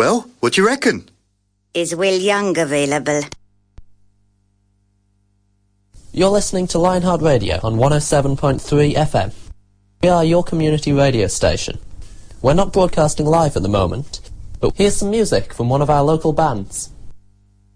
Well, what do you reckon? Is Will Young available? You're listening to Lionheart Radio on 107.3 FM. We are your community radio station. We're not broadcasting live at the moment, but here's some music from one of our local bands.